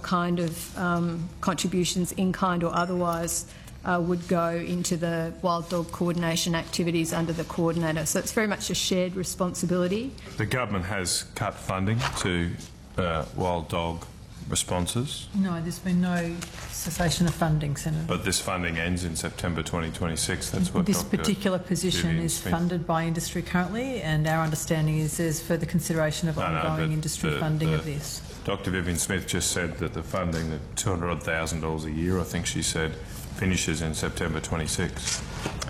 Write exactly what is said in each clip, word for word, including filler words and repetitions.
kind of um, contributions, in kind or otherwise, uh, would go into the wild dog coordination activities under the coordinator. So it's very much a shared responsibility. The government has cut funding to uh, wild dog responses. No, there's been no cessation of funding, Senator. But this funding ends in September twenty twenty-six. That's what this Doctor particular position Vivian is Smith. funded by industry currently, and our understanding is there's further consideration of no, ongoing no, industry the, funding the, of this. Doctor Vivian Smith just said that the funding, the two hundred thousand dollars a year, I think she said, finishes in September twenty-six.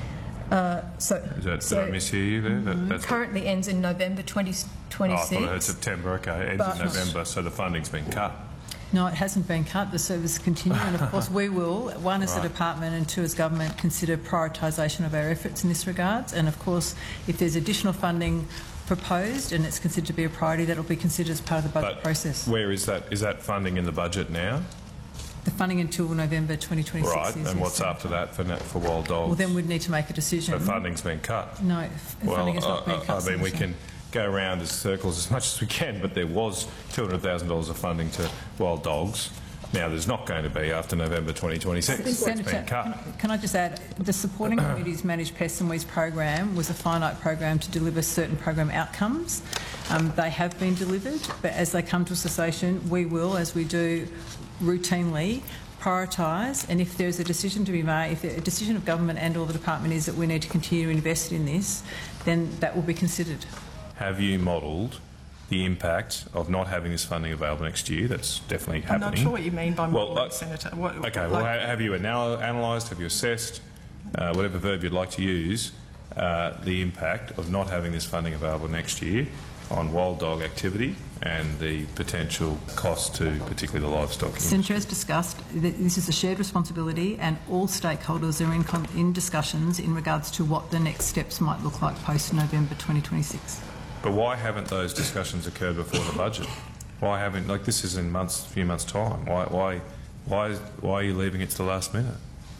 Uh, so, Is that, so did I mishear you there? That, that's currently what, ends in November twenty twenty-six. Oh, I thought I heard September. Okay, it ends But- in November, so the funding's been cut. No, it hasn't been cut. The service continue, and of course we will, one as Right. a department and two as government, consider prioritisation of our efforts in this regard. And of course, if there's additional funding proposed and it's considered to be a priority, that will be considered as part of the budget But process. where is that? Is that funding in the budget now? The funding until November twenty twenty-six. Right, is, and yes, what's Senator. after that for, na- for wild dogs? Well, then we'd need to make a decision. So funding's been cut. No, f- Well, funding has not I, been cut. I mean, we Senator. can go around as circles as much as we can, but there was two hundred thousand dollars of funding to wild dogs. Now, there's not going to be after November twenty twenty-six. It's Senator, been cut. can, can I just add, the Supporting Communities Managed Pests and Weeds program was a finite program to deliver certain program outcomes. Um, they have been delivered, but as they come to cessation, we will, as we do routinely, prioritise, and if there's a decision to be made, if a decision of government and or the department is that we need to continue to invest in this, then that will be considered. Have you modelled the impact of not having this funding available next year? That's definitely I'm happening. not sure what you mean by Well, modelling, uh, Senator. What, Okay, like, well, ha- have you anal- analysed, have you assessed, uh, whatever verb you'd like to use, uh, the impact of not having this funding available next year on wild dog activity and the potential cost to particularly the livestock industry? Senator, as discussed, th- this is a shared responsibility and all stakeholders are in, con- in discussions in regards to what the next steps might look like post-November twenty twenty-six. But why haven't those discussions occurred before the budget? Why haven't, like, this is in months, a few months' time. Why, why, why, why are you leaving it to the last minute?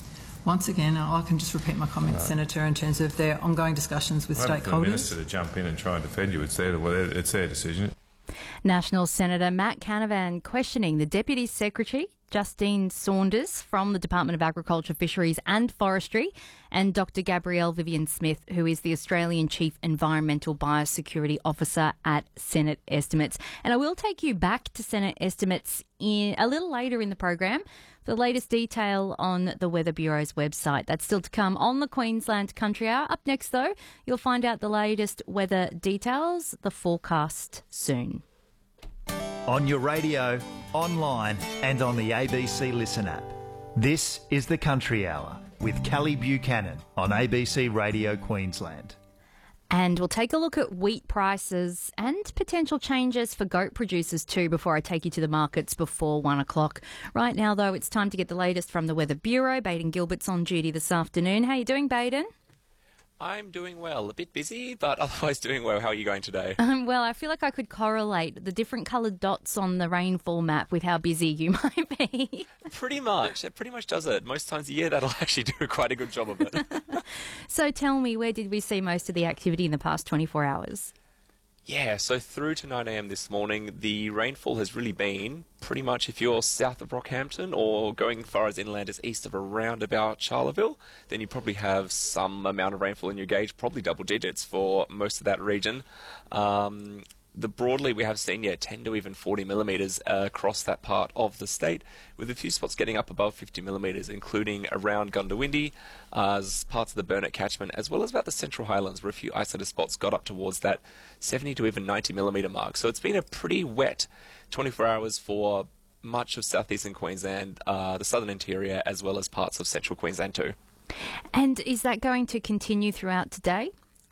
Once again, I can just repeat my comments, Right. Senator, in terms of their ongoing discussions with Wait for the stakeholders. minister to jump in and try and defend you. It's their, well, it's their decision. National Senator Matt Canavan questioning the Deputy Secretary, Justine Saunders from the Department of Agriculture, Fisheries and Forestry, and Doctor Gabrielle Vivian Smith, who is the Australian Chief Environmental Biosecurity Officer at Senate Estimates. And I will take you back to Senate Estimates in a little later in the program for the latest detail on the Weather Bureau's website. That's still to come on the Queensland Country Hour. Up next, though, you'll find out the latest weather details, the forecast soon. On your radio, online and on the A B C Listen app. This is the Country Hour with Kelly Buchanan on A B C Radio Queensland. And we'll take a look at wheat prices and potential changes for goat producers too before I take you to the markets before one o'clock. Right now, though, it's time to get the latest from the Weather Bureau. Baden Gilbert's on duty this afternoon. How are you doing, Baden? I'm doing well. A bit busy, but otherwise doing well. How are you going today? Um, well, I feel like I could correlate the different coloured dots on the rainfall map with how busy you might be. Pretty much. It pretty much does it. Most times a year, that'll actually do quite a good job of it. So tell me, where did we see most of the activity in the past twenty-four hours? Yeah, so through to nine a m this morning, the rainfall has really been pretty much if you're south of Rockhampton or going far as inland as east of around about Charleville, then you probably have some amount of rainfall in your gauge, probably double digits for most of that region. Um, the broadly we have seen, yeah, ten to even forty millimetres uh, across that part of the state, with a few spots getting up above fifty millimetres, including around Gundawindi, uh, parts of the Burnett catchment, as well as about the Central Highlands, where a few isolated spots got up towards that seventy to even ninety millimetre mark. So it's been a pretty wet twenty-four hours for much of southeastern Queensland, uh, the southern interior, as well as parts of central Queensland too. And is that going to continue throughout today?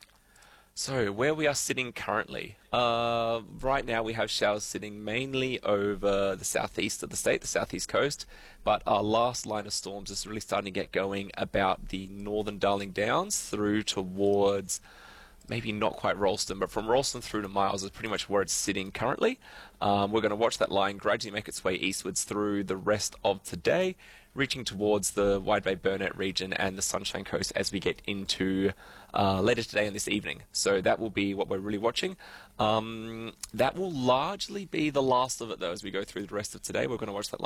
So where we are sitting currently, uh, right now we have showers sitting mainly over the southeast of the state, the southeast coast, but our last line of storms is really starting to get going about the northern Darling Downs through towards maybe not quite Ralston, but from Ralston through to Miles is pretty much where it's sitting currently. Um, we're going to watch that line gradually make its way eastwards through the rest of today, reaching towards the Wide Bay Burnett region and the Sunshine Coast as we get into uh, later today and this evening. So that will be what we're really watching. Um, that will largely be the last of it, though, as we go through the rest of today. We're going to watch that line